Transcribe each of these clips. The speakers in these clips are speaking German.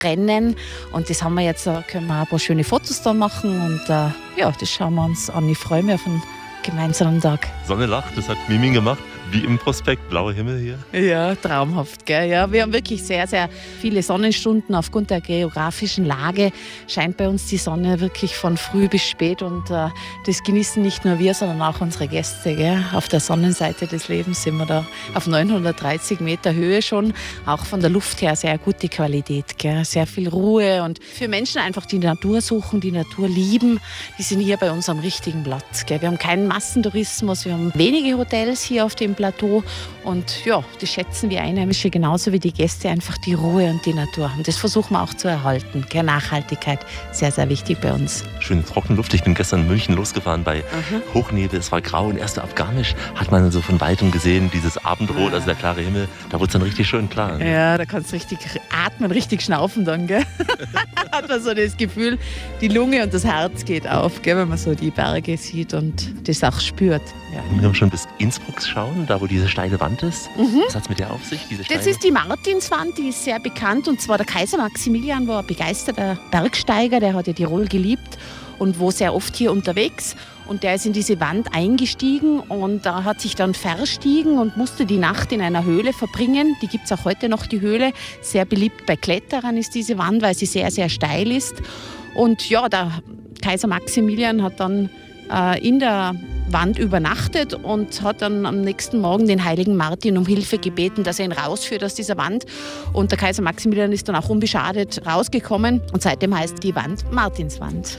Rennen. Und das haben wir jetzt, da können wir ein paar schöne Fotos da machen. Und ja, das schauen wir uns an. Ich freue mich auf einen gemeinsamen Tag. Sonne lacht, das hat Miming gemacht. Wie im Prospekt, blauer Himmel hier. Ja, traumhaft, gell? Ja, wir haben wirklich sehr, sehr viele Sonnenstunden. Aufgrund der geografischen Lage scheint bei uns die Sonne wirklich von früh bis spät. Und das genießen nicht nur wir, sondern auch unsere Gäste. Gell? Auf der Sonnenseite des Lebens sind wir da auf 930 Meter Höhe schon. Auch von der Luft her sehr gute Qualität. Gell? Sehr viel Ruhe. Und für Menschen einfach, die Natur suchen, die Natur lieben, die sind hier bei uns am richtigen Platz. Gell? Wir haben keinen Massentourismus. Wir haben wenige Hotels hier auf dem Plateau und ja, das schätzen wir Einheimische genauso wie die Gäste, einfach die Ruhe und die Natur. Und das versuchen wir auch zu erhalten. Keine Nachhaltigkeit, sehr, sehr wichtig bei uns. Schöne trockene Luft. Ich bin gestern in München losgefahren bei Hochnebel. Es war grau und erst ab Garmisch hat man so von Weitem gesehen, dieses Abendrot, also der klare Himmel. Da wurde es dann richtig schön klar. Ne? Ja, da kannst du richtig atmen, richtig schnaufen dann, gell? Hat man so das Gefühl, die Lunge und das Herz geht auf, gell, wenn man so die Berge sieht und das auch spürt. Ja. Wir haben schon bis Innsbruck schauen, da wo diese steile Wand ist. Was hat es mit der auf sich? Das ist die Martinswand, die ist sehr bekannt. Und zwar der Kaiser Maximilian war ein begeisterter Bergsteiger, der hat ja Tirol geliebt und war sehr oft hier unterwegs. Und der ist in diese Wand eingestiegen und hat sich dann verstiegen und musste die Nacht in einer Höhle verbringen. Die gibt es auch heute noch, die Höhle. Sehr beliebt bei Kletterern ist diese Wand, weil sie sehr, sehr steil ist. Und ja, der Kaiser Maximilian hat dann in der Wand übernachtet und hat dann am nächsten Morgen den heiligen Martin um Hilfe gebeten, dass er ihn rausführt aus dieser Wand. Und der Kaiser Maximilian ist dann auch unbeschadet rausgekommen. Und seitdem heißt die Wand Martinswand.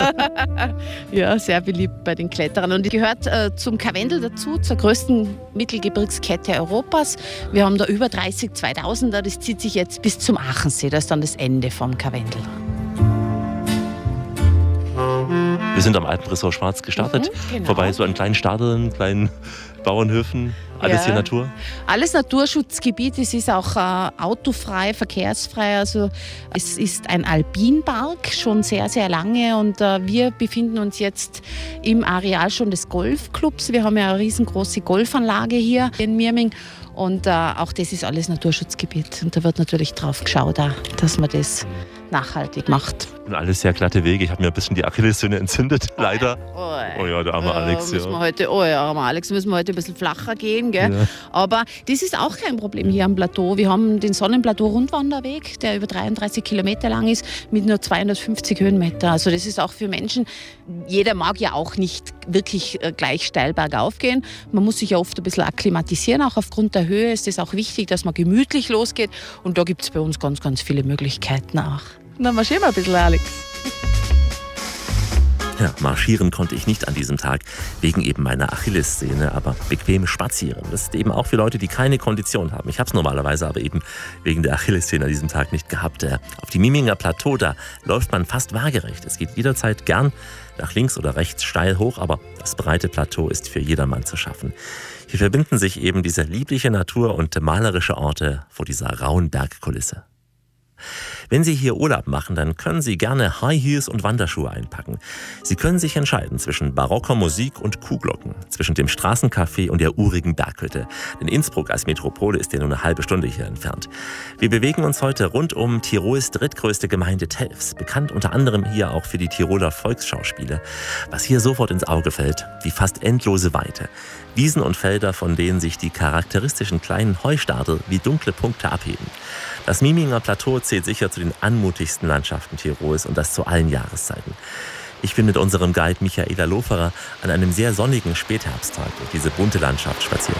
Ja, sehr beliebt bei den Kletterern. Und gehört zum Karwendel dazu, zur größten Mittelgebirgskette Europas. Wir haben da über 30 2000er. Das zieht sich jetzt bis zum Aachensee. Das ist dann das Ende vom Karwendel. Wir sind am Alpenressort Schwarz gestartet, genau. Vorbei so an kleinen Stadeln, kleinen Bauernhöfen, alles hier Natur. Alles Naturschutzgebiet, es ist auch autofrei, verkehrsfrei, also es ist ein Alpinpark, schon sehr, sehr lange und wir befinden uns jetzt im Areal schon des Golfclubs. Wir haben ja eine riesengroße Golfanlage hier in Mirming. Und auch das ist alles Naturschutzgebiet. Und da wird natürlich drauf geschaut, dass man das nachhaltig macht. Und alles sehr glatte Wege. Ich habe mir ein bisschen die Achillessehne entzündet, leider. Oh ja, der arme Alex. Müssen wir heute ein bisschen flacher gehen. Gell? Ja. Aber das ist auch kein Problem hier am Plateau. Wir haben den Sonnenplateau-Rundwanderweg, der über 33 Kilometer lang ist, mit nur 250 Höhenmeter. Also das ist auch für Menschen, jeder mag ja auch nicht wirklich gleich steil bergauf gehen. Man muss sich ja oft ein bisschen akklimatisieren. Auch aufgrund der Höhe ist es auch wichtig, dass man gemütlich losgeht. Und da gibt es bei uns ganz, ganz viele Möglichkeiten auch. Dann marschieren wir ein bisschen, Alex. Ja, marschieren konnte ich nicht an diesem Tag, wegen eben meiner Achillessehne, aber bequem spazieren. Das ist eben auch für Leute, die keine Kondition haben. Ich habe es normalerweise aber eben wegen der Achillessehne an diesem Tag nicht gehabt. Auf die Miminger Plateau, da läuft man fast waagerecht. Es geht jederzeit gern nach links oder rechts steil hoch, aber das breite Plateau ist für jedermann zu schaffen. Hier verbinden sich eben diese liebliche Natur und malerische Orte vor dieser rauen Bergkulisse. Wenn Sie hier Urlaub machen, dann können Sie gerne High Heels und Wanderschuhe einpacken. Sie können sich entscheiden zwischen barocker Musik und Kuhglocken, zwischen dem Straßencafé und der urigen Berghütte. Denn Innsbruck als Metropole ist ja nur eine halbe Stunde hier entfernt. Wir bewegen uns heute rund um Tirols drittgrößte Gemeinde Telfs, bekannt unter anderem hier auch für die Tiroler Volksschauspiele. Was hier sofort ins Auge fällt, die fast endlose Weite. Wiesen und Felder, von denen sich die charakteristischen kleinen Heustadel wie dunkle Punkte abheben. Das Miminger Plateau zählt sicher zu den anmutigsten Landschaften Tirols und das zu allen Jahreszeiten. Ich bin mit unserem Guide Michaela Loferer an einem sehr sonnigen Spätherbsttag durch diese bunte Landschaft spaziert.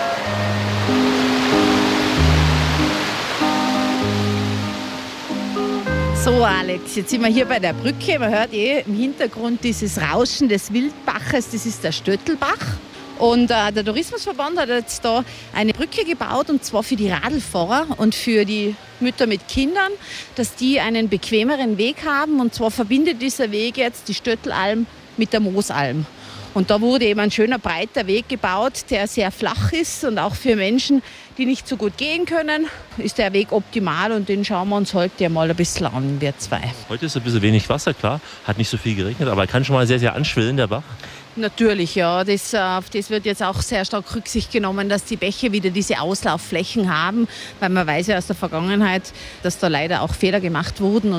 So Alex, jetzt sind wir hier bei der Brücke. Man hört im Hintergrund dieses Rauschen des Wildbaches, das ist der Stöttelbach. Und der Tourismusverband hat jetzt da eine Brücke gebaut, und zwar für die Radlfahrer und für die Mütter mit Kindern, dass die einen bequemeren Weg haben. Und zwar verbindet dieser Weg jetzt die Stöttelalm mit der Moosalm. Und da wurde eben ein schöner breiter Weg gebaut, der sehr flach ist, und auch für Menschen, die nicht so gut gehen können, ist der Weg optimal, und den schauen wir uns heute mal ein bisschen an, wir zwei. Heute ist ein bisschen wenig Wasser, klar, hat nicht so viel geregnet, aber kann schon mal sehr, sehr anschwillen, der Bach. Natürlich, ja. Auf das wird jetzt auch sehr stark Rücksicht genommen, dass die Bäche wieder diese Auslaufflächen haben, weil man weiß ja aus der Vergangenheit, dass da leider auch Fehler gemacht wurden.